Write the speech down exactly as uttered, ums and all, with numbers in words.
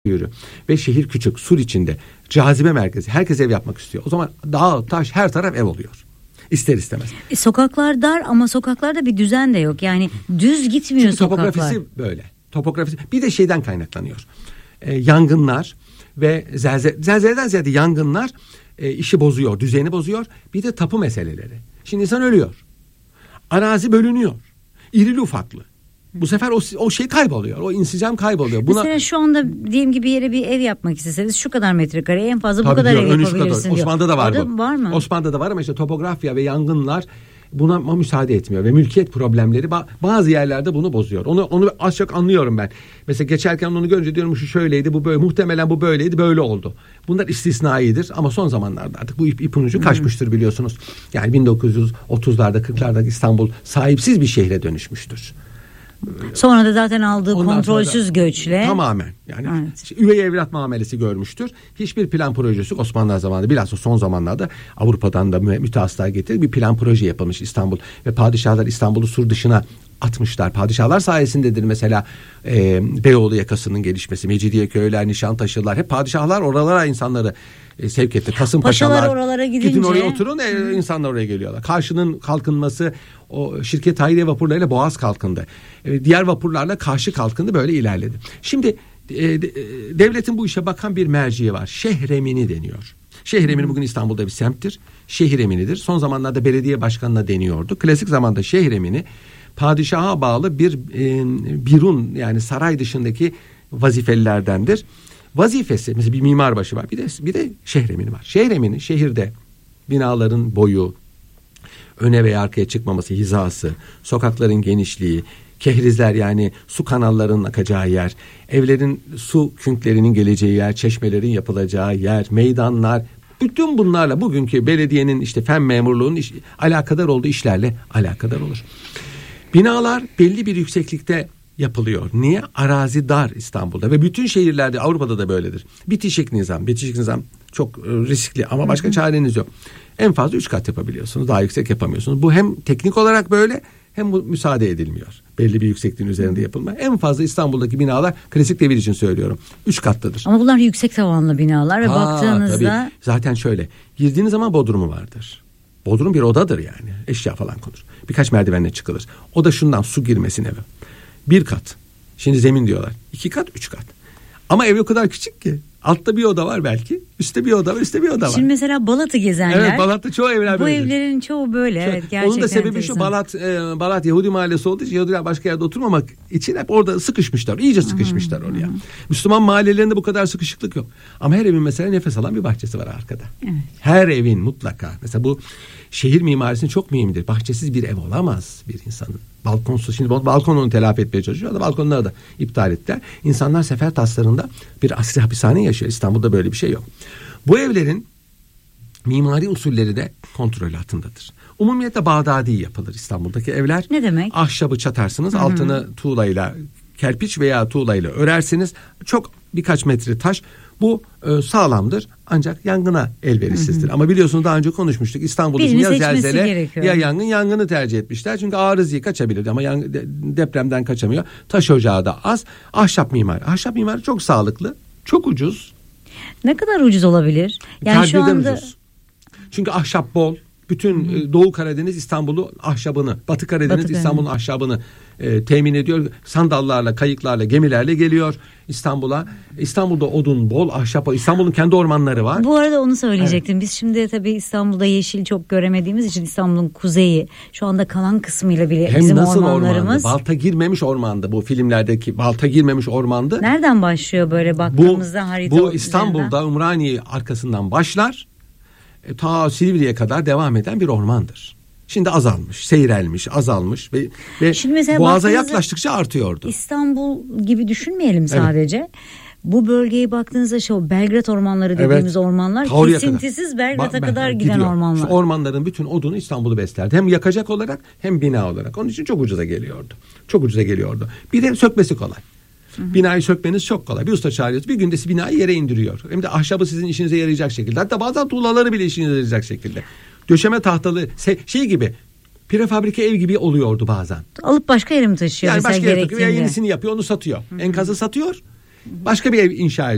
yürü. Ve şehir küçük, sur içinde, cazibe merkezi. Herkes ev yapmak istiyor. O zaman dağ, taş, her taraf ev oluyor. İster istemez. E, sokaklar dar ama sokaklarda bir düzen de yok. Yani düz gitmiyor Çünkü sokaklar. topografisi böyle. Topografisi bir de şeyden kaynaklanıyor. E, yangınlar ve zelzele, zelzeleden ziyade yangınlar e, işi bozuyor, düzeni bozuyor. Bir de tapu meseleleri. Şimdi insan ölüyor. Arazi bölünüyor. İrili ufaklı. Bu sefer o, o şey kayboluyor. O insicam kayboluyor. Buna... Mesela şu anda diyelim ki bir yere bir ev yapmak isteseniz şu kadar metrekare en fazla Tabii bu kadar diyor, ev yapabilirsin diyor. Osmanlı'da da var Orada bu. Var mı? Osmanlı'da da var ama işte topografya ve yangınlar buna müsaade etmiyor ve mülkiyet problemleri bazı yerlerde bunu bozuyor. Onu onu az çok anlıyorum ben. Mesela geçerken onu görünce diyorum şu şöyleydi, bu böyle, muhtemelen bu böyleydi, böyle oldu. Bunlar istisnaidir ama son zamanlarda artık bu ip, ipin ucu kaçmıştır biliyorsunuz. Yani bin dokuz yüz otuzlarda kırklarda İstanbul sahipsiz bir şehre dönüşmüştür. Sonra da zaten aldığı Ondan kontrolsüz sonra göçle. Tamamen. Yani evet. işte üvey evlat muamelesi görmüştür. Hiçbir plan projesi Osmanlı zamanında, bilhassa son zamanlarda Avrupa'dan da mütehassıslar getirip bir plan proje yapılmış İstanbul. Ve padişahlar İstanbul'u sur dışına atmışlar. Padişahlar sayesindedir mesela e, Beyoğlu yakasının gelişmesi. Mecidiyeköy'ler, Nişantaşılar, hep padişahlar oralara insanları e, sevk etti. Kasımpaşalar. Paşalar oralara gidince. Gidin oraya oturun, e, insanlar oraya geliyorlar. Karşının kalkınması, o şirket hayriye vapurlarıyla Boğaz kalkındı. E, diğer vapurlarla Karşı kalkındı, böyle ilerledi. Şimdi e, de, devletin bu işe bakan bir merciği var. Şehremini deniyor. Şehremini bugün İstanbul'da bir semttir. Şehreminidir. Son zamanlarda belediye başkanına deniyordu. Klasik zamanda şehremini padişaha bağlı bir e, birun, yani saray dışındaki vazifelilerdendir. Vazifesi mesela bir mimarbaşı var, bir de bir de şehremini var. Şehremini şehirde binaların boyu, öne veya arkaya çıkmaması, hizası, sokakların genişliği, kehrizler yani su kanallarının akacağı yer, evlerin su künklerinin geleceği yer, çeşmelerin yapılacağı yer, meydanlar, bütün bunlarla bugünkü belediyenin işte fen memurluğunun iş, alakadar olduğu işlerle alakadar olur. Binalar belli bir yükseklikte yapılıyor. Niye? Arazi dar İstanbul'da ve bütün şehirlerde, Avrupa'da da böyledir. Bitişik nizam, bitişik nizam çok riskli ama başka hı hı. çareniz yok. En fazla üç kat yapabiliyorsunuz, daha yüksek yapamıyorsunuz. Bu hem teknik olarak böyle, hem bu müsaade edilmiyor. Belli bir yüksekliğin üzerinde yapılma. En fazla İstanbul'daki binalar, klasik devir için söylüyorum, üç katlıdır. Ama bunlar yüksek tavanlı binalar ve ha, baktığınızda... Tabii. Zaten şöyle, girdiğiniz zaman bodrumu vardır. Bodrum bir odadır yani. Eşya falan konur. Birkaç merdivenle çıkılır. O da şundan, su girmesin eve. Bir kat. Şimdi zemin diyorlar. İki kat, üç kat. Ama ev o kadar küçük ki. Altta bir oda var belki. Üstte bir oda var, üstte bir oda var. Şimdi mesela Balat'ı gezenler. Evet, Balat'ta çoğu evler böyle. Bu evlerin çoğu böyle. Şöyle, evet, gerçekten. onun da sebebi enteresan. şu, Balat, e, Balat Yahudi mahallesi olduğu için Yahudiler başka yerde oturmamak için hep orada sıkışmışlar. İyice sıkışmışlar oraya. Hı-hı. Müslüman mahallelerinde bu kadar sıkışıklık yok. Ama her evin mesela nefes alan bir bahçesi var arkada. Evet. Her evin mutlaka. Mesela bu şehir mimarisinin çok mühimdir. Bahçesiz bir ev olamaz bir insanın. Balkonsuz. Şimdi balkonunu telafi etmeye çalışıyor. Balkonları da iptal ettiler. İnsanlar sefer taslarında bir asri hapishane yaşıyor. İstanbul'da böyle bir şey yok. Bu evlerin mimari usulleri de kontrol altındadır. Umumiyetle Bağdadi yapılır İstanbul'daki evler. Ne demek? Ahşabı çatarsınız. Hı-hı. Altını tuğlayla, kerpiç veya tuğlayla örersiniz. Çok birkaç metre taş. Bu e, sağlamdır ancak yangına elverişsizdir. Hı hı. Ama biliyorsunuz daha önce konuşmuştuk. İstanbul için ya zelzele gerekiyor. Ya yangın, yangını tercih etmişler. Çünkü arızi kaçabilir ama yang, de, depremden kaçamıyor. Taş ocağı da az. Ahşap mimari. Ahşap mimari çok sağlıklı, çok ucuz. Ne kadar ucuz olabilir? Yani şu anda ucuz. Çünkü ahşap bol. Bütün hı. Doğu Karadeniz İstanbul'u ahşabını, Batı Karadeniz Batı İstanbul'un ahşabını e, temin ediyor. Sandallarla, kayıklarla, gemilerle geliyor İstanbul'a. İstanbul'da odun bol, ahşap, İstanbul'un kendi ormanları var. Bu arada onu söyleyecektim. Evet. Biz şimdi tabii İstanbul'da yeşil çok göremediğimiz için İstanbul'un kuzeyi, şu anda kalan kısmıyla bile hem bizim nasıl ormanlarımız. Ormandı? Balta girmemiş ormandı bu filmlerdeki, balta girmemiş ormandı. Nereden başlıyor böyle baktığımızda bu, harita Bu İstanbul'da üzerinden? Ümraniye arkasından başlar. Ta Silivri'ye kadar devam eden bir ormandır. Şimdi azalmış, seyrelmiş, azalmış ve, ve Boğaz'a yaklaştıkça artıyordu. İstanbul gibi düşünmeyelim sadece. Evet. Bu bölgeye baktığınızda şu Belgrad ormanları dediğimiz evet. ormanlar Tauriye kesintisiz kadar. Belgrad'a ba- kadar giden gidiyor. Ormanlar. Şu ormanların bütün odunu İstanbul'u beslerdi. Hem yakacak olarak hem bina olarak. Onun için çok ucuza geliyordu. Çok ucuza geliyordu. Bir de sökmesi kolay. Hı hı. Binayı sökmeniz çok kolay. Bir usta çağırıyorsunuz. Bir günde binayı yere indiriyor. Hem de ahşabı sizin işinize yarayacak şekilde. Hatta bazen tuğlaları bile işinize yarayacak şekilde. Döşeme tahtalı şey gibi. Prefabrike ev gibi oluyordu bazen. Alıp başka yere mi taşıyor? Yani başka yere taşıyor. Yenisini yapıyor, onu satıyor. Hı hı. Enkazı satıyor. Başka bir ev inşa ediyor.